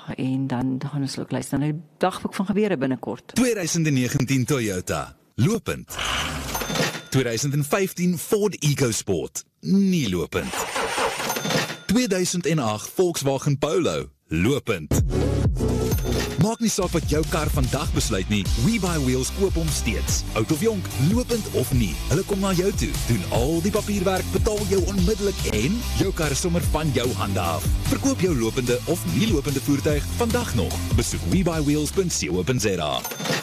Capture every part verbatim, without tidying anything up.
en dan gaan ons ook luister na die dagboek van gebeure binnekort. twintig negentien Toyota, lopend. twintig vyftien Ford EcoSport, nie lopend. tweeduisend agt Volkswagen Polo, lopend. Maak nie saak wat jou kar vandag besluit nie, WeBuyWheels koop hom steeds. Oud of jonk, lopend of nie, hulle kom na jou toe, doen al die papierwerk, betaal jou onmiddellik en jou kar is sommer van jou hande af. Verkoop jou lopende of nie lopende voertuig vandag nog. Besoek we buy wheels punt co punt za.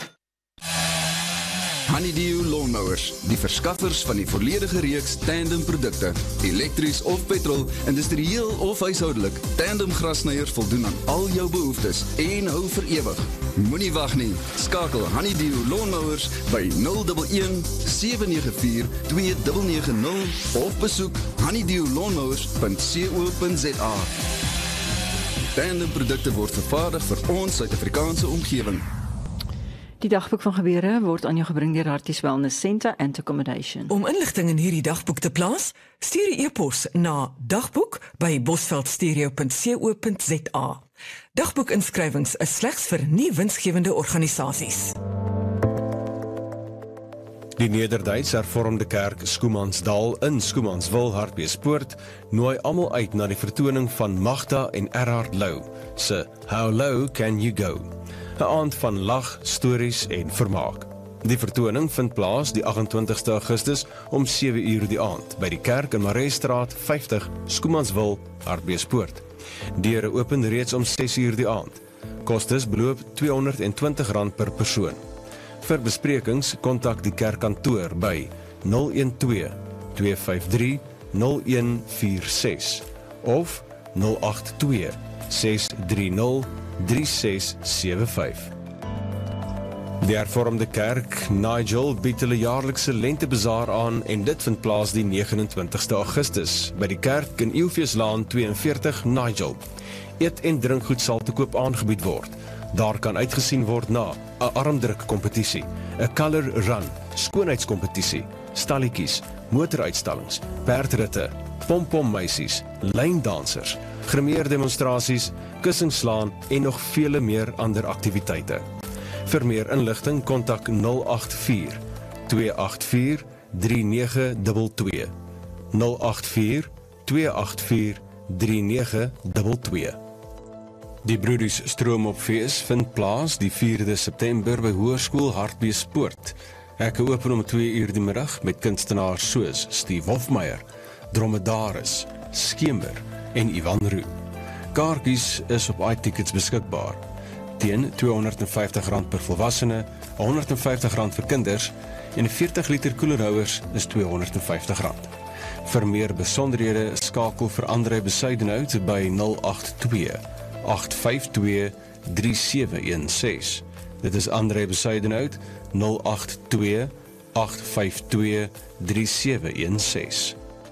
Honeydew Lawnmowers, die verskaffers van die volledige reeks tandem produkte, elektries of petrol, industrieel of huishoudelik, tandem grassnyers voldoen aan al jou behoeftes en hou vir ewig. Moenie wag nie, skakel Honeydew Lawnmowers by nul een een sewe nege vier twee nege nege nul of besoek honeydew lawnmowers punt co punt za. Tandem produkte word vervaardig vir ons Suid-Afrikaanse omgewing. Die dagboek van gebeure word aan jou gebring deur Harties Wellness Centre and Accommodation. Om inligting in hierdie dagboek te plaas, stuur 'n e-pos na dagboek by bosveldstereo punt co punt za. Dagboekinskrywings is slegs vir nie winsgewende organisasies. Die Nederduits Hervormde Kerk Schoemansdal in Schoemanswil Hartbeespoort nooi almal uit na die vertoning van Magda en Erhard Lou se How Low Can You Go? 'n aand van lag, stories en vermaak. Die vertoning vind plaas die agt en twintigste Augustus om sewe uur die aand by die kerk in Marais-straat vyftig, Schoemanswil, Hartbeespoort. Deure open reeds om ses uur die aand. Kostes beloop tweehonderd en twintig rand per persoon. Vir besprekings kontak die kerkkantoor by nul een twee twee vyf drie nul een vier ses of nul agt twee ses drie nul drie ses sewe vyf. Die Hervormde Kerk Nigel bied hulle jaarlikse lentebazaar aan en dit vind plaas die neges en twintigste Augustus by die kerk in Eefeeslaan twee en veertig Nigel. Eet en drinkgoed sal te koop aangebied word. Daar kan uitgesien word na 'n armdruk kompetisie, 'n color run, skoonheidskompetisie, stalletjies, motoruitstallings, perdritte, pompommeisies, lyndansers, grimeerdemonstrasies, kussingslaan en nog vele meer ander aktiwiteite. Vir meer inligting kontak nul agt vier twee agt vier drie nege twee twee, nul agt vier twee agt vier drie nege twee twee. Die Broedies Stroomopfees vind plaas die vierde September by Hoërskool Hartbeespoort. Hekke open om twee uur die middag met kunstenaars soos Steve Hofmeyer, Dromedaris, Skemer en Ivan Roo. Kaartjies is op iTickets beskikbaar. Teen tweehonderd en vyftig rand per volwassene, honderd en vyftig rand vir kinders en 'n veertig liter koelerhouers is tweehonderd en vyftig rand. Vir meer besonderhede skakel vir Andre Besuidenhout by nul agt twee agt vyf twee drie sewe een ses. Dit is Andre Besuidenhout nul agt twee agt vyf twee drie sewe een ses.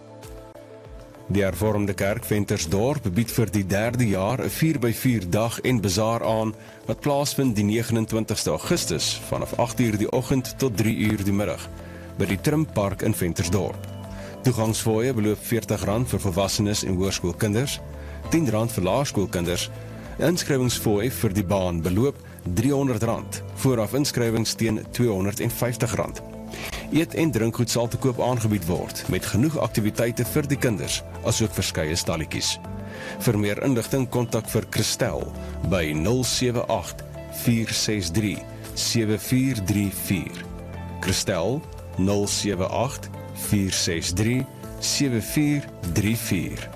Die Hervormde Kerk Ventersdorp bied vir die derde jaar 'n vier by vier dag en bazaar aan wat plaasvind die neges en twintigste Augustus vanaf agt uur die oggend tot drie uur die middag by die Trimpark in Ventersdorp. Toegangsfooie beloop veertig rand vir volwassenes en hoërskoolkinders, tien rand vir laerskoolkinders. Inskrywingsfooi vir die baan beloop driehonderd rand, vooraf inskrywings teen tweehonderd en vyftig rand. Eet en drinkgoed sal te koop aangebied word, met genoeg aktiwiteite vir die kinders, asook verskeie stalletjies. Vir meer inligting kontak vir Christel by nul sewe agt vier ses drie sewe vier drie vier. Christel nul sewe agt vier ses drie sewe vier drie vier.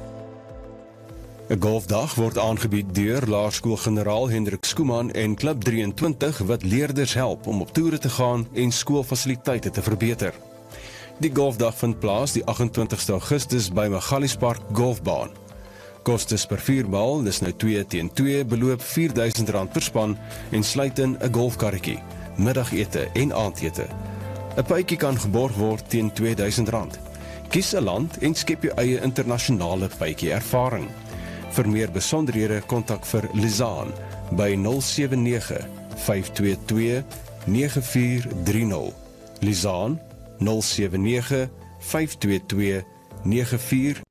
'n Golfdag word aangebied deur Laerskool Generaal Hendrik Schoeman en Klub drie en twintig wat leerders help om op toere te gaan en skoolfasiliteite te verbeter. Die golfdag vind plaas die agt en twintigste Augustus by Magaliespark Golfbaan. Kostes per vierbal, dis nou twee teen twee, beloop vier duisend rand per span en sluit in 'n golfkarretjie, middagete en aandete. 'n Pypjie kan geborg word teen twee duisend rand. Kies 'n land en skep jou eie internasionale pypjie ervaring. Vir meer besonderhede kontak vir Lizaan by nul sewe nege vyf twee twee nege vier drie nul. Lizaan nul sewe nege vyf twee twee nege vier